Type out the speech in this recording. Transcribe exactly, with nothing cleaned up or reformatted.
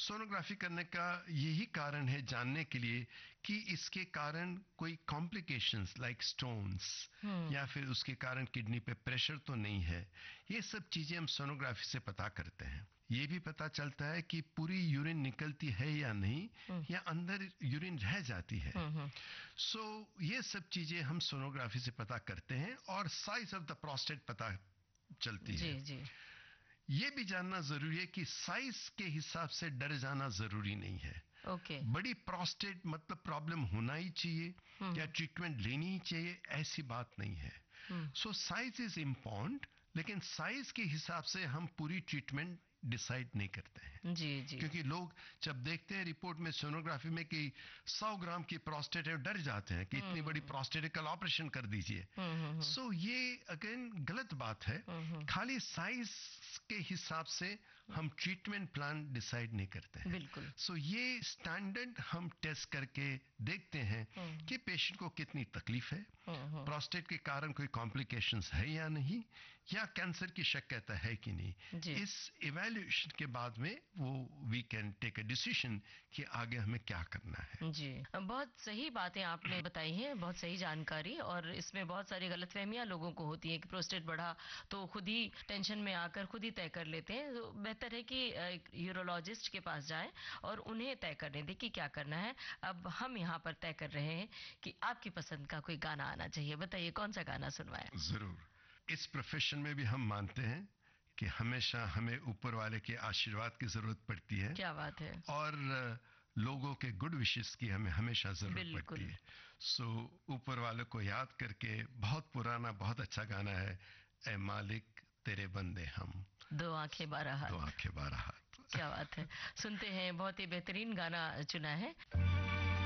Sonography करने का यही कारण है जानने के लिए कि इसके कारण कोई कॉम्प्लिकेशंस लाइक स्टोन्स या फिर उसके कारण किडनी पे प्रेशर तो नहीं है। ये सब चीजें हम सोनोग्राफी से पता करते हैं। ये भी पता चलता है कि पूरी यूरिन निकलती है या नहीं, या अंदर यूरिन रह जाती है। सो so, ये सब चीजें हम सोनोग्राफी से पता करते हैं और साइज ऑफ द प्रोस्टेट पता चलती जी, है। जी। ये भी जानना जरूरी है कि साइज के हिसाब से डर जाना जरूरी नहीं है। ओके। बड़ी प्रोस्टेट मतलब प्रॉब्लम होना ही चाहिए या ट्रीटमेंट लेनी ही चाहिए, ऐसी बात नहीं है। सो साइज इज इम्पोर्टेंट, लेकिन साइज के हिसाब से हम पूरी ट्रीटमेंट डिसाइड नहीं करते हैं। जी, जी। क्योंकि लोग जब देखते हैं रिपोर्ट में सोनोग्राफी में कि सौ ग्राम की प्रोस्टेट है, डर जाते हैं कि इतनी बड़ी प्रोस्टेट है, कल ऑपरेशन कर दीजिए। सो so, ये अगेन गलत बात है। खाली साइज के हिसाब से हम ट्रीटमेंट प्लान डिसाइड नहीं करते हैं। बिल्कुल। सो so, ये स्टैंडर्ड हम टेस्ट करके देखते हैं कि पेशेंट को कितनी तकलीफ है, प्रोस्टेट के कारण कोई कॉम्प्लिकेशंस है या नहीं, या कैंसर की शक्यता है कि नहीं। इस इवैल्यूएशन के बाद में वो we can take a decision कि आगे हमें क्या करना है। जी, बहुत सही बातें आपने बताई हैं, बहुत सही जानकारी। और इसमें बहुत सारी गलतफहमियां लोगों को होती है कि प्रोस्टेट बढ़ा तो खुद ही टेंशन में आकर खुद ही तय कर लेते हैं। तो बेहतर है कि यूरोलॉजिस्ट के पास जाएं और उन्हें तय करने दें कि क्या करना है। अब हम यहाँ पर तय कर रहे हैं कि आपकी पसंद का कोई गाना आना चाहिए। बताइए कौन सा गाना सुनवाएं? जरूर। इस प्रोफेशन में भी हम मानते हैं कि हमेशा हमें ऊपर वाले के आशीर्वाद की जरूरत पड़ती है। क्या बात है। और लोगों के गुड विशेस की हमें हमेशा जरूरत पड़ती है। सो so, ऊपर वाले को याद करके, बहुत पुराना बहुत अच्छा गाना है, ए मालिक तेरे बंदे हम, दो आंखें बारह हाथ। दो आंखें बारह हाथ। क्या बात है। सुनते हैं, बहुत ही बेहतरीन गाना चुना है।